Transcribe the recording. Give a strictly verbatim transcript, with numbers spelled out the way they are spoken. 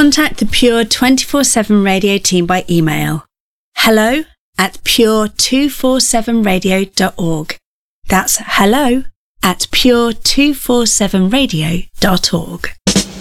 Contact the Pure twenty-four seven Radio team by email. hello at pure two forty-seven radio dot org. That's hello at pure two forty-seven radio dot org.